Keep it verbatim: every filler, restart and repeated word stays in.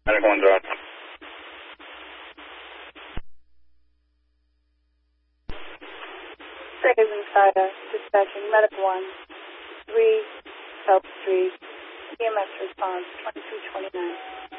Medical one, drop. Seconds inside, dispatching Medical one, three South Street, E M S response, twenty-two twenty-nine.